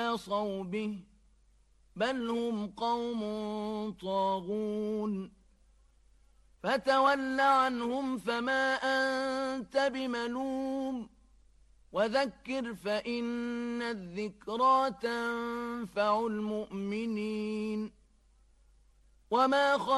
عصوا به بل هم قوم طاغون فتول عنهم فما أنت بملوم وذكر فإن الذكرى تنفع المؤمنين وما